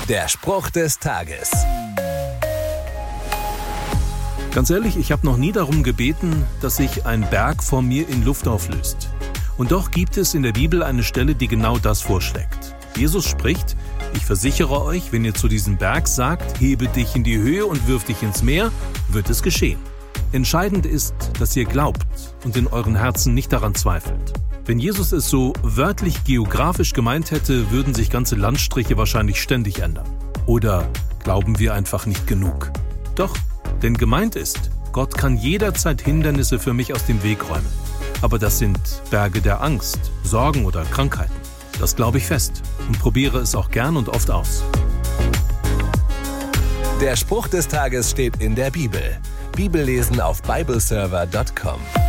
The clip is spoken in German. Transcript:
Der Spruch des Tages. Ganz ehrlich, ich habe noch nie darum gebeten, dass sich ein Berg vor mir in Luft auflöst. Und doch gibt es in der Bibel eine Stelle, die genau das vorschlägt. Jesus spricht: Ich versichere euch, wenn ihr zu diesem Berg sagt, hebe dich in die Höhe und wirf dich ins Meer, wird es geschehen. Entscheidend ist, dass ihr glaubt und in euren Herzen nicht daran zweifelt. Wenn Jesus es so wörtlich geografisch gemeint hätte, würden sich ganze Landstriche wahrscheinlich ständig ändern. Oder glauben wir einfach nicht genug? Doch, denn gemeint ist, Gott kann jederzeit Hindernisse für mich aus dem Weg räumen. Aber das sind Berge der Angst, Sorgen oder Krankheiten. Das glaube ich fest und probiere es auch gern und oft aus. Der Spruch des Tages steht in der Bibel. Bibellesen auf bibleserver.com.